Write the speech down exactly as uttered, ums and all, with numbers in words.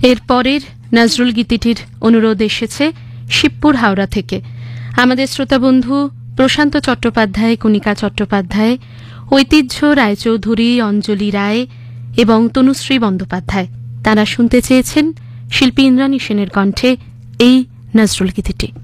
এর পরের নজরুল গীতিটির অনুরোধ এসেছে শিবপুর হাওড়া থেকে। আমাদের শ্রোতাবন্ধু প্রশান্ত চট্টোপাধ্যায়, কণিকা চট্টোপাধ্যায়, ঐতিহ্য রায়চৌধুরী, অঞ্জলি রায় এবং তনুশ্রী বন্দ্যোপাধ্যায় তারা শুনতে চেয়েছেন শিল্পী ইন্দ্রাণী সেনের কণ্ঠে এই নজরুল গীতিটি।